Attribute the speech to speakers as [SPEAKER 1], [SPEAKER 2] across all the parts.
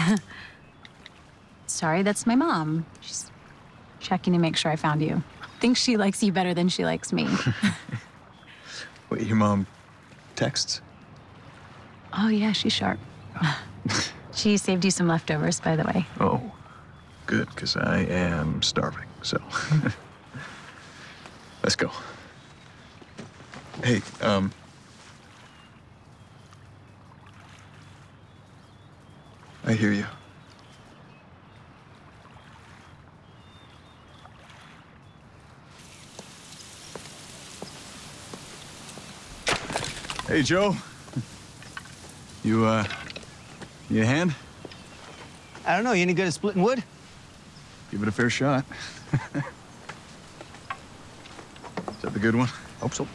[SPEAKER 1] Sorry, that's my mom. She's checking to make sure I found you. Thinks she likes you better than she likes me.
[SPEAKER 2] Wait, your mom texts?
[SPEAKER 1] Oh, yeah, she's sharp. She saved you some leftovers, by the way.
[SPEAKER 2] Oh, good, because I am starving, so. Let's go. Hey, I hear you. Hey, Joe. You need a hand?
[SPEAKER 3] I don't know, you any good at splitting wood?
[SPEAKER 2] Give it a fair shot. Is that the good one?
[SPEAKER 3] Hope so.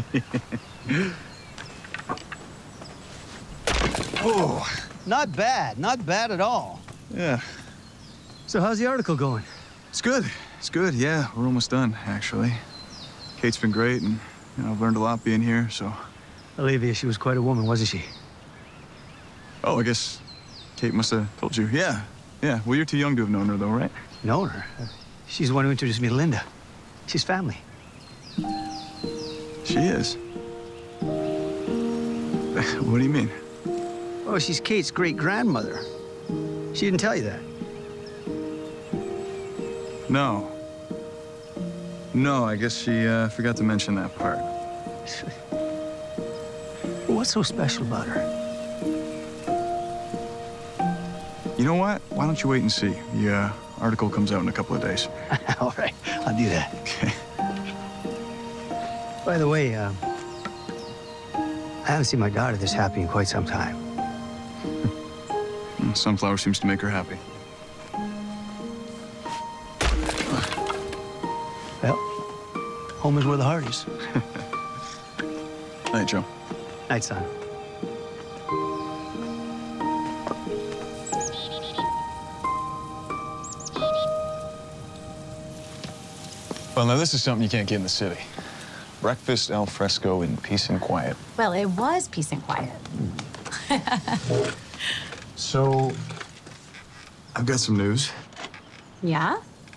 [SPEAKER 2] Oh,
[SPEAKER 3] Not bad at all.
[SPEAKER 2] yeah.
[SPEAKER 3] So how's the article going?
[SPEAKER 2] It's good. It's good, yeah. We're almost done, actually. Kate's been great, and I've learned a lot being here, so.
[SPEAKER 3] Olivia, she was quite a woman, wasn't she?
[SPEAKER 2] Oh, I guess Kate must have told you. Yeah, yeah. Well, you're too young to have known her, though, right?
[SPEAKER 3] Known her? She's the one who introduced me to Linda. She's family.
[SPEAKER 2] She is. What do you mean?
[SPEAKER 3] Oh, she's Kate's great-grandmother. She didn't tell you that.
[SPEAKER 2] No. No, I guess she forgot to mention that part.
[SPEAKER 3] What's so special about her?
[SPEAKER 2] You know what? Why don't you wait and see? The article comes out in a couple of days.
[SPEAKER 3] All right, I'll do that.
[SPEAKER 2] Okay.
[SPEAKER 3] By the way, I haven't seen my daughter this happy in quite some time.
[SPEAKER 2] Sunflower seems to make her happy.
[SPEAKER 3] Well, home is where the heart is.
[SPEAKER 2] Night, Joe.
[SPEAKER 3] Night, son.
[SPEAKER 2] Well, now this is something you can't get in the city. Breakfast al fresco in peace and quiet.
[SPEAKER 1] Well, it was peace and quiet.
[SPEAKER 2] So, I've got some news.
[SPEAKER 1] Yeah?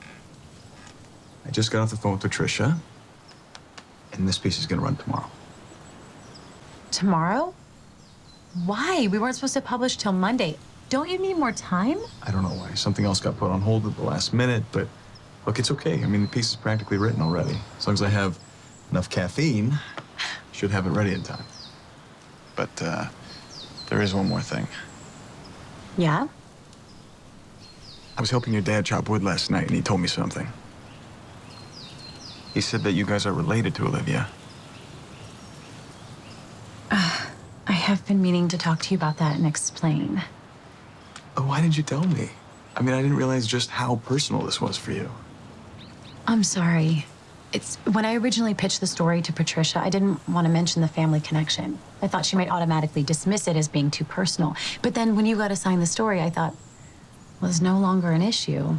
[SPEAKER 2] I just got off the phone with Patricia, and this piece is gonna run tomorrow.
[SPEAKER 1] Tomorrow? Why? We weren't supposed to publish till Monday. Don't you need more time?
[SPEAKER 2] I don't know why. Something else got put on hold at the last minute, but look, it's okay. I mean, the piece is practically written already. As long as I have enough caffeine, should have it ready in time. But there is one more thing.
[SPEAKER 1] Yeah?
[SPEAKER 2] I was helping your dad chop wood last night, and he told me something. He said that you guys are related to Olivia.
[SPEAKER 1] I have been meaning to talk to you about that and explain.
[SPEAKER 2] Oh, why didn't you tell me? I mean, I didn't realize just how personal this was for you.
[SPEAKER 1] I'm sorry. It's when I originally pitched the story to Patricia, I didn't want to mention the family connection. I thought she might automatically dismiss it as being too personal. But then when you got assigned the story, I thought, well, it's no longer an issue.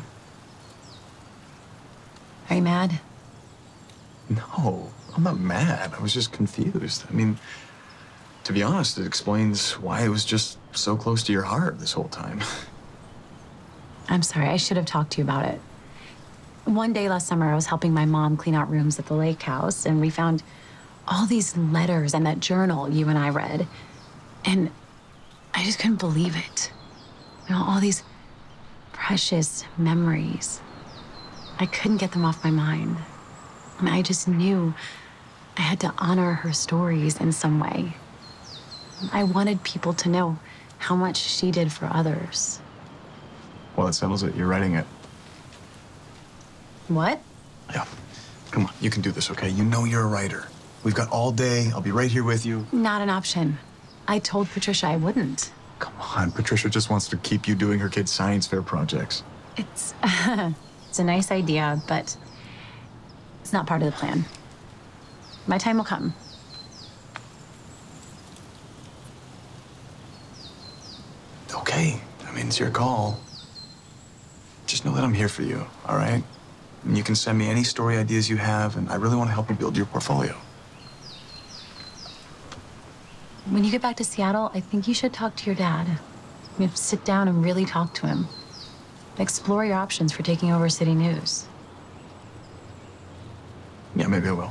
[SPEAKER 1] Are you mad?
[SPEAKER 2] No, I'm not mad. I was just confused. I mean, to be honest, it explains why it was just so close to your heart this whole time.
[SPEAKER 1] I'm sorry, I should have talked to you about it. One day last summer, I was helping my mom clean out rooms at the lake house, and we found all these letters and that journal you and I read. And I just couldn't believe it. You know, all these precious memories. I couldn't get them off my mind. And I just knew I had to honor her stories in some way. I wanted people to know how much she did for others.
[SPEAKER 2] Well, that settles it. You're writing it.
[SPEAKER 1] What?
[SPEAKER 2] Yeah. Come on, you can do this, okay? You know you're a writer. We've got all day. I'll be right here with you.
[SPEAKER 1] Not an option. I told Patricia I wouldn't.
[SPEAKER 2] Come on, Patricia just wants to keep you doing her kids' science fair projects.
[SPEAKER 1] It's, it's a nice idea, but it's not part of the plan. My time will come.
[SPEAKER 2] Okay, I mean, it's your call. Just know that I'm here for you, all right? And you can send me any story ideas you have, and I really want to help you build your portfolio.
[SPEAKER 1] When you get back to Seattle, I think you should talk to your dad. You know, sit down and really talk to him. Explore your options for taking over City News.
[SPEAKER 2] Yeah, maybe I will.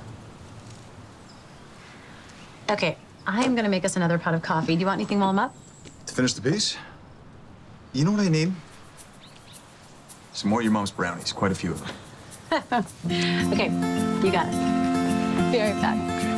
[SPEAKER 1] Okay, I'm gonna make us another pot of coffee. Do you want anything while I'm up?
[SPEAKER 2] To finish the piece, you know what I need? Some more of your mom's brownies, quite a few of them.
[SPEAKER 1] Okay, you got it. Be right back.